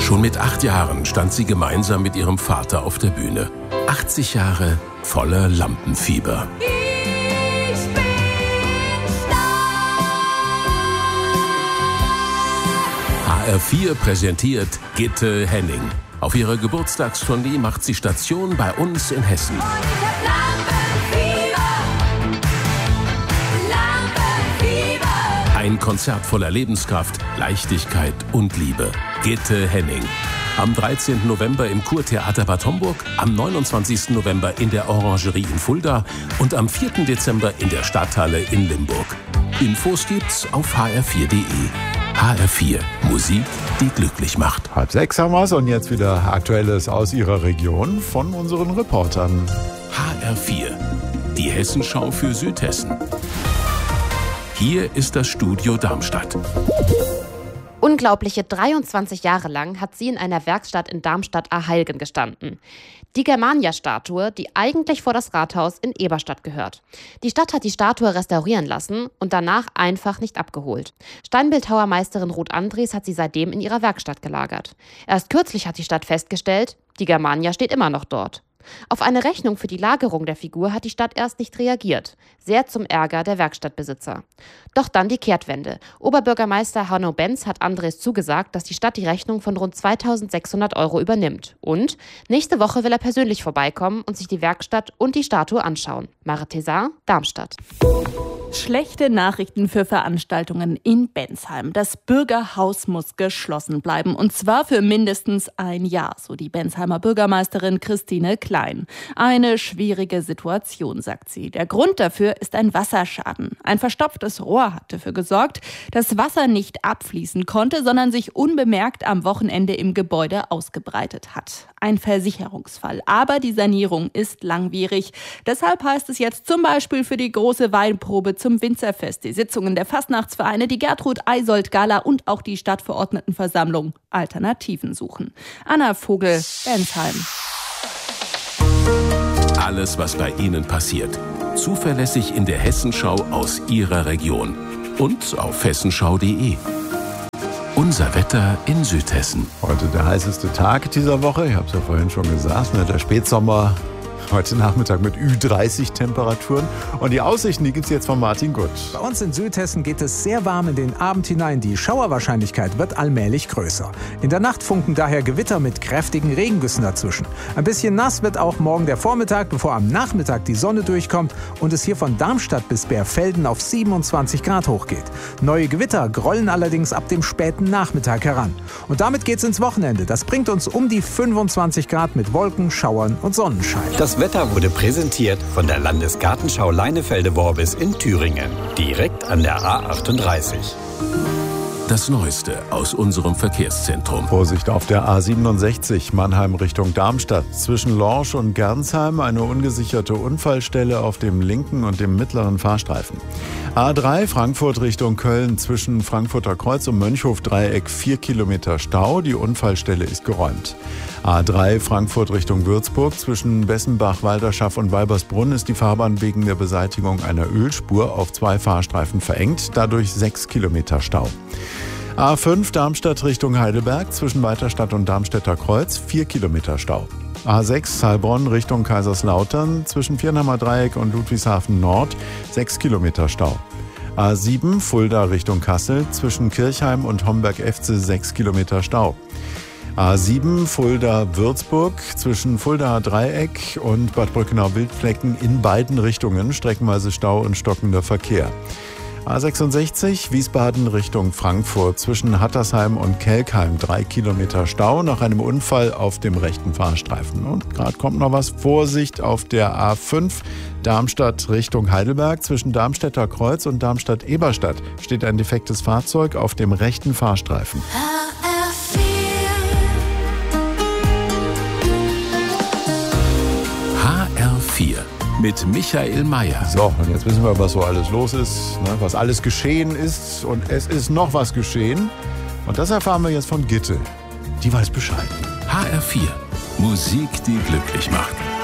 Schon mit 8 Jahren stand sie gemeinsam mit ihrem Vater auf der Bühne. 80 Jahre voller Lampenfieber. Ich bin stark. HR4 präsentiert Gitte Henning. Auf ihrer Geburtstagstournee macht sie Station bei uns in Hessen. Und ich hab Lampenfieber. Ein Konzert voller Lebenskraft, Leichtigkeit und Liebe. Gitte Henning. Am 13. November im Kurtheater Bad Homburg, am 29. November in der Orangerie in Fulda und am 4. Dezember in der Stadthalle in Limburg. Infos gibt's auf hr4.de. HR4, Musik, die glücklich macht. 5:30 haben wir's und jetzt wieder Aktuelles aus Ihrer Region von unseren Reportern. HR4, die Hessenschau für Südhessen. Hier ist das Studio Darmstadt. Unglaubliche 23 Jahre lang hat sie in einer Werkstatt in Darmstadt-Arheilgen gestanden. Die Germania-Statue, die eigentlich vor das Rathaus in Eberstadt gehört. Die Stadt hat die Statue restaurieren lassen und danach einfach nicht abgeholt. Steinbildhauermeisterin Ruth Andres hat sie seitdem in ihrer Werkstatt gelagert. Erst kürzlich hat die Stadt festgestellt, die Germania steht immer noch dort. Auf eine Rechnung für die Lagerung der Figur hat die Stadt erst nicht reagiert. Sehr zum Ärger der Werkstattbesitzer. Doch dann die Kehrtwende. Oberbürgermeister Hanno Benz hat Andres zugesagt, dass die Stadt die Rechnung von rund 2.600 € übernimmt. Und nächste Woche will er persönlich vorbeikommen und sich die Werkstatt und die Statue anschauen. Mare Thézard, Darmstadt. Schlechte Nachrichten für Veranstaltungen in Bensheim. Das Bürgerhaus muss geschlossen bleiben und zwar für mindestens ein Jahr, so die Bensheimer Bürgermeisterin Christine Klein. Eine schwierige Situation, sagt sie. Der Grund dafür ist ein Wasserschaden. Ein verstopftes Rohr hat dafür gesorgt, dass Wasser nicht abfließen konnte, sondern sich unbemerkt am Wochenende im Gebäude ausgebreitet hat. Ein Versicherungsfall. Aber die Sanierung ist langwierig. Deshalb heißt es jetzt zum Beispiel für die große Weinprobe zum Winzerfest, die Sitzungen der Fastnachtsvereine, die Gertrud-Eisold-Gala und auch die Stadtverordnetenversammlung Alternativen suchen. Anna Vogel, Bensheim. Alles, was bei Ihnen passiert. Zuverlässig in der Hessenschau aus Ihrer Region. Und auf hessenschau.de. Unser Wetter in Südhessen. Heute der heißeste Tag dieser Woche. Ich habe es ja vorhin schon gesagt, der Spätsommer. Heute Nachmittag mit Ü30-Temperaturen. Und die Aussichten, die gibt es jetzt von Martin Gutt. Bei uns in Südhessen geht es sehr warm in den Abend hinein. Die Schauerwahrscheinlichkeit wird allmählich größer. In der Nacht funken daher Gewitter mit kräftigen Regengüssen dazwischen. Ein bisschen nass wird auch morgen der Vormittag, bevor am Nachmittag die Sonne durchkommt und es hier von Darmstadt bis Bärfelden auf 27 Grad hochgeht. Neue Gewitter grollen allerdings ab dem späten Nachmittag heran. Und damit geht's ins Wochenende. Das bringt uns um die 25 Grad mit Wolken, Schauern und Sonnenschein. Das Wetter wurde präsentiert von der Landesgartenschau Leinefelde-Worbis in Thüringen, direkt an der A38. Das Neueste aus unserem Verkehrszentrum. Vorsicht auf der A67 Mannheim Richtung Darmstadt. Zwischen Lorsch und Gernsheim eine ungesicherte Unfallstelle auf dem linken und dem mittleren Fahrstreifen. A3 Frankfurt Richtung Köln zwischen Frankfurter Kreuz und Mönchhof-Dreieck 4 Kilometer Stau. Die Unfallstelle ist geräumt. A3 Frankfurt Richtung Würzburg zwischen Bessenbach, Walderschaff und Weibersbrunn ist die Fahrbahn wegen der Beseitigung einer Ölspur auf 2 Fahrstreifen verengt. Dadurch 6 Kilometer Stau. A5 Darmstadt Richtung Heidelberg zwischen Weiterstadt und Darmstädter Kreuz 4 Kilometer Stau. A6 Heilbronn Richtung Kaiserslautern zwischen Viernheimer Dreieck und Ludwigshafen Nord 6 Kilometer Stau. A7 Fulda Richtung Kassel zwischen Kirchheim und Homberg-Efze 6 Kilometer Stau. A7 Fulda-Würzburg zwischen Fuldaer Dreieck und Bad Brückenau-Wildflecken in beiden Richtungen streckenweise Stau und stockender Verkehr. A66 Wiesbaden Richtung Frankfurt zwischen Hattersheim und Kelkheim 3 Kilometer Stau nach einem Unfall auf dem rechten Fahrstreifen. Und gerade kommt noch was. Vorsicht auf der A5 Darmstadt Richtung Heidelberg zwischen Darmstädter Kreuz und Darmstadt-Eberstadt steht ein defektes Fahrzeug auf dem rechten Fahrstreifen. HR4 mit Michael Mayer. So, und jetzt wissen wir, was so alles los ist, was alles geschehen ist. Und es ist noch was geschehen. Und das erfahren wir jetzt von Gitte. Die weiß Bescheid. HR4, Musik, die glücklich macht.